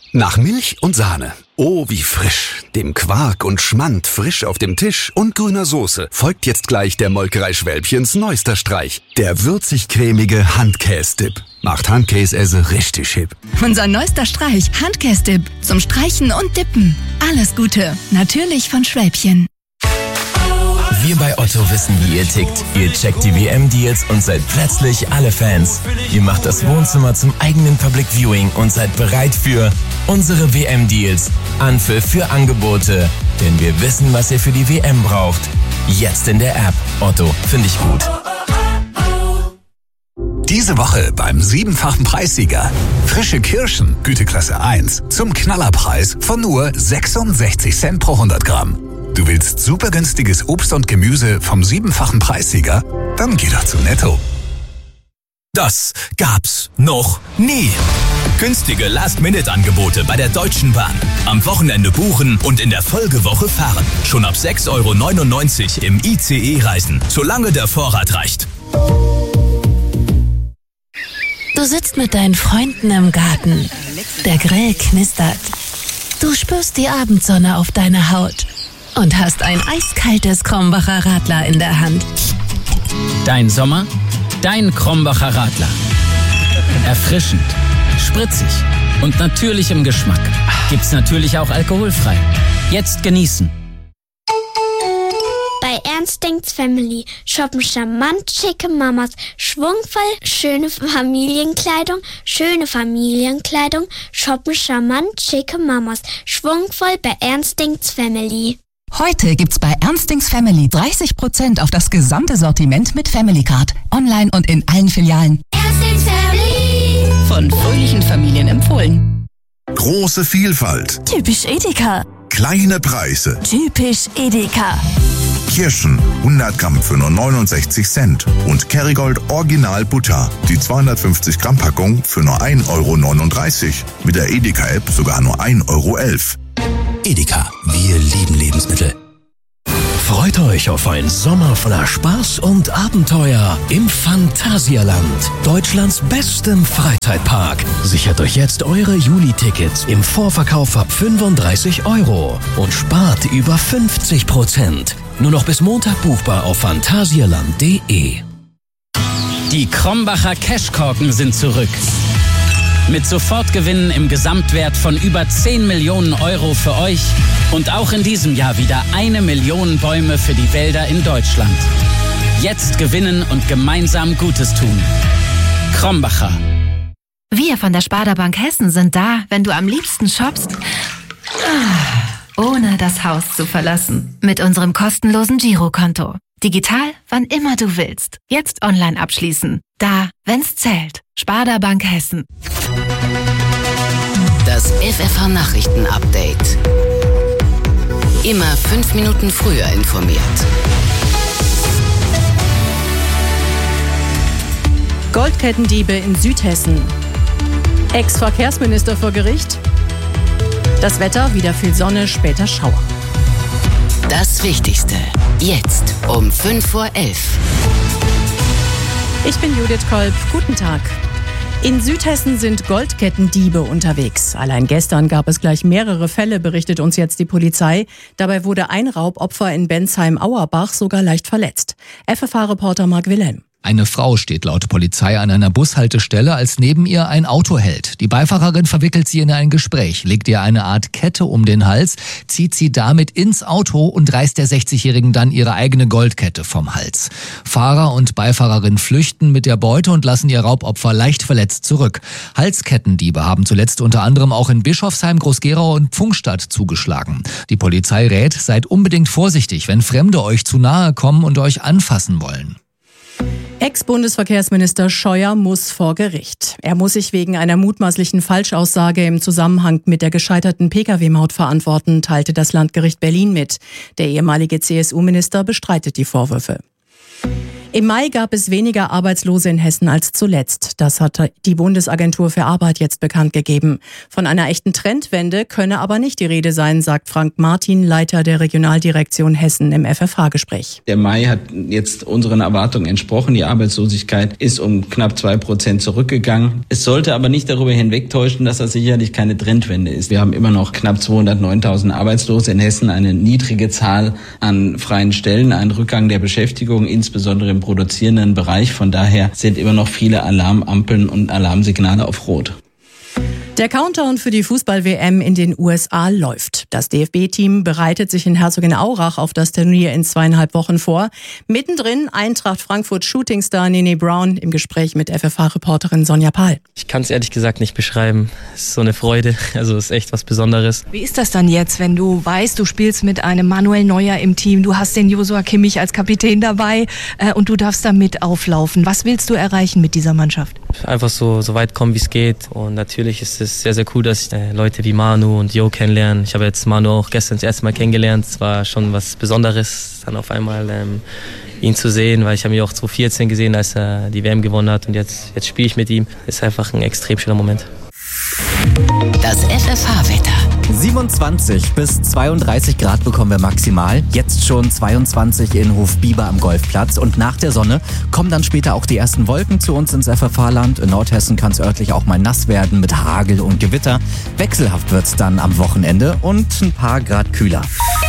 Nach Milch und Sahne. Oh, wie frisch. Dem Quark und Schmand frisch auf dem Tisch und grüner Soße folgt jetzt gleich der Molkerei Schwälbchens neuester Streich. Der würzig-cremige Handkäse-Dip. Macht Handkäse richtig hip. Unser neuester Streich, Handkäse-Dip. Zum Streichen und Dippen. Alles Gute. Natürlich von Schwälbchen. Wir bei Otto wissen, wie ihr tickt. Ihr checkt die WM-Deals und seid plötzlich alle Fans. Ihr macht das Wohnzimmer zum eigenen Public Viewing und seid bereit für unsere WM-Deals. Anpfiff für Angebote. Denn wir wissen, was ihr für die WM braucht. Jetzt in der App. Otto, finde ich gut. Diese Woche beim 7-fachen Preissieger. Frische Kirschen, Güteklasse 1, zum Knallerpreis von nur 66 Cent pro 100 Gramm. Du willst super günstiges Obst und Gemüse vom 7-fachen Preissieger? Dann geh doch zu Netto. Das gab's noch nie. Günstige Last-Minute-Angebote bei der Deutschen Bahn. Am Wochenende buchen und in der Folgewoche fahren. Schon ab 6,99 € im ICE reisen, solange der Vorrat reicht. Du sitzt mit deinen Freunden im Garten. Der Grill knistert. Du spürst die Abendsonne auf deiner Haut und hast ein eiskaltes Krombacher Radler in der Hand. Dein Sommer, dein Krombacher Radler. Erfrischend, spritzig und natürlich im Geschmack. Gibt's natürlich auch alkoholfrei. Jetzt genießen. Bei Ernstings Family shoppen charmant schicke Mamas, schwungvoll schöne Familienkleidung, shoppen charmant schicke Mamas, schwungvoll bei Ernstings Family. Heute gibt's bei Ernstings Family 30% auf das gesamte Sortiment mit Family Card. Online und in allen Filialen. Ernstings Family. Von fröhlichen Familien empfohlen. Große Vielfalt. Typisch Edeka. Kleine Preise. Typisch Edeka. Kirschen 100 Gramm für nur 69 Cent. Und Kerrygold Original Butter. Die 250 Gramm Packung für nur 1,39 €. Mit der Edeka-App sogar nur 1,11 €. Edeka, wir lieben Lebensmittel. Freut euch auf einen Sommer voller Spaß und Abenteuer im Phantasialand, Deutschlands bestem Freizeitpark. Sichert euch jetzt eure Juli-Tickets im Vorverkauf ab 35 € und spart über 50%. Nur noch bis Montag buchbar auf phantasialand.de. Die Krombacher Cashkorken sind zurück. Mit Sofortgewinnen im Gesamtwert von über 10 Millionen € für euch und auch in diesem Jahr wieder 1 Million Bäume für die Wälder in Deutschland. Jetzt gewinnen und gemeinsam Gutes tun. Krombacher. Wir von der Sparda Bank Hessen sind da, wenn du am liebsten shoppst, ohne das Haus zu verlassen. Mit unserem kostenlosen Girokonto. Digital, wann immer du willst. Jetzt online abschließen. Da, wenn's zählt. Sparda Bank Hessen. Das FFH-Nachrichten-Update. Immer 5 Minuten früher informiert. Goldkettendiebe in Südhessen. Ex-Verkehrsminister vor Gericht. Das Wetter, wieder viel Sonne, später Schauer. Das Wichtigste. Jetzt um 5:11 Uhr. Ich bin Judith Kolb. Guten Tag. In Südhessen sind Goldkettendiebe unterwegs. Allein gestern gab es gleich mehrere Fälle, berichtet uns jetzt die Polizei. Dabei wurde ein Raubopfer in Bensheim-Auerbach sogar leicht verletzt. FFH-Reporter Marc Wilhelm. Eine Frau steht laut Polizei an einer Bushaltestelle, als neben ihr ein Auto hält. Die Beifahrerin verwickelt sie in ein Gespräch, legt ihr eine Art Kette um den Hals, zieht sie damit ins Auto und reißt der 60-Jährigen dann ihre eigene Goldkette vom Hals. Fahrer und Beifahrerin flüchten mit der Beute und lassen ihr Raubopfer leicht verletzt zurück. Halskettendiebe haben zuletzt unter anderem auch in Bischofsheim, Groß-Gerau und Pfungstadt zugeschlagen. Die Polizei rät, seid unbedingt vorsichtig, wenn Fremde euch zu nahe kommen und euch anfassen wollen. Ex-Bundesverkehrsminister Scheuer muss vor Gericht. Er muss sich wegen einer mutmaßlichen Falschaussage im Zusammenhang mit der gescheiterten Pkw-Maut verantworten, teilte das Landgericht Berlin mit. Der ehemalige CSU-Minister bestreitet die Vorwürfe. Im Mai gab es weniger Arbeitslose in Hessen als zuletzt. Das hat die Bundesagentur für Arbeit jetzt bekannt gegeben. Von einer echten Trendwende könne aber nicht die Rede sein, sagt Frank Martin, Leiter der Regionaldirektion Hessen im FFH-Gespräch. Der Mai hat jetzt unseren Erwartungen entsprochen. Die Arbeitslosigkeit ist um knapp 2% zurückgegangen. Es sollte aber nicht darüber hinwegtäuschen, dass das sicherlich keine Trendwende ist. Wir haben immer noch knapp 209.000 Arbeitslose in Hessen, eine niedrige Zahl an freien Stellen, einen Rückgang der Beschäftigung, insbesondere im produzierenden Bereich. Von daher sind immer noch viele Alarmampeln und Alarmsignale auf Rot. Der Countdown für die Fußball-WM in den USA läuft. Das DFB-Team bereitet sich in Herzogenaurach auf das Turnier in 2,5 Wochen vor. Mittendrin Eintracht Frankfurt Shootingstar Nene Brown im Gespräch mit FFH-Reporterin Sonja Pahl. Ich kann es ehrlich gesagt nicht beschreiben. Es ist so eine Freude, also es ist echt was Besonderes. Wie ist das dann jetzt, wenn du weißt, du spielst mit einem Manuel Neuer im Team, du hast den Joshua Kimmich als Kapitän dabei und du darfst da mit auflaufen. Was willst du erreichen mit dieser Mannschaft? Einfach so weit kommen, wie es geht. Und natürlich ist es sehr, sehr cool, dass ich Leute wie Manu und Jo kennenlerne. Ich habe jetzt Manu auch gestern das erste Mal kennengelernt. Es war schon was Besonderes, dann auf einmal ihn zu sehen, weil ich habe ihn auch 2014 gesehen, als er die WM gewonnen hat. Und jetzt spiele ich mit ihm. Das ist einfach ein extrem schöner Moment. Das FFH-Wetter. 27 bis 32 Grad bekommen wir maximal. Jetzt schon 22 in Hofbiber am Golfplatz. Und nach der Sonne kommen dann später auch die ersten Wolken zu uns ins FFH-Land. In Nordhessen kann es örtlich auch mal nass werden mit Hagel und Gewitter. Wechselhaft wird es dann am Wochenende und ein paar Grad kühler.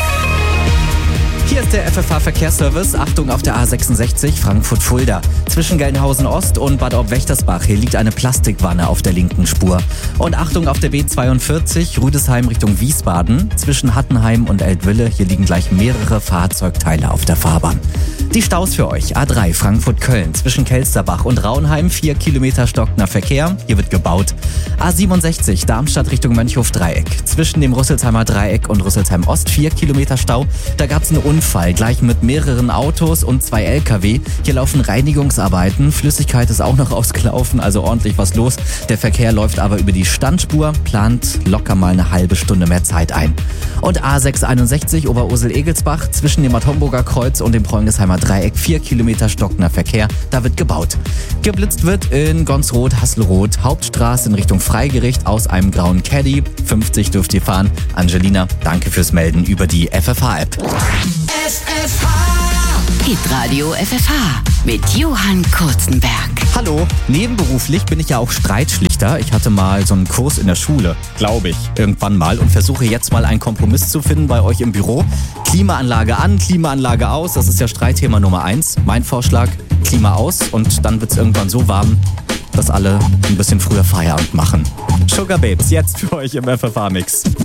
Hier ist der FFH-Verkehrsservice. Achtung auf der A66 Frankfurt-Fulda. Zwischen Gelnhausen Ost und Bad Ob-Wächtersbach. Hier liegt eine Plastikwanne auf der linken Spur. Und Achtung auf der B42 Rüdesheim Richtung Wiesbaden. Zwischen Hattenheim und Eltville. Hier liegen gleich mehrere Fahrzeugteile auf der Fahrbahn. Die Staus für euch. A3 Frankfurt-Köln. Zwischen Kelsterbach und Raunheim 4 Kilometer stockender Verkehr. Hier wird gebaut. A67 Darmstadt Richtung Mönchhof-Dreieck. Zwischen dem Rüsselsheimer Dreieck und Rüsselsheim Ost 4 Kilometer Stau. Da gab es einen Unfall, gleich mit mehreren Autos und 2 LKW. Hier laufen Reinigungsarbeiten. Flüssigkeit ist auch noch ausgelaufen, also ordentlich was los. Der Verkehr läuft aber über die Standspur, plant locker mal eine halbe Stunde mehr Zeit ein. Und A661 Oberursel-Egelsbach zwischen dem Bad Homburger Kreuz und dem Preungesheimer Dreieck 4 Kilometer stockender Verkehr. Da wird gebaut. Geblitzt wird in Gonsroth-Hasselroth, Hauptstraße in Richtung Freigericht aus einem grauen Caddy. 50 dürft ihr fahren. Angelina, danke fürs Melden über die FFH-App. FFH! Hitradio FFH mit Johann Kurzenberg. Hallo, nebenberuflich bin ich ja auch Streitschlichter. Ich hatte mal so einen Kurs in der Schule, glaube ich, irgendwann mal und versuche jetzt mal einen Kompromiss zu finden bei euch im Büro. Klimaanlage an, Klimaanlage aus, das ist ja Streitthema Nummer 1. Mein Vorschlag, Klima aus und dann wird es irgendwann so warm, dass alle ein bisschen früher Feierabend machen. Sugar Babes, jetzt für euch im FFH-Mix.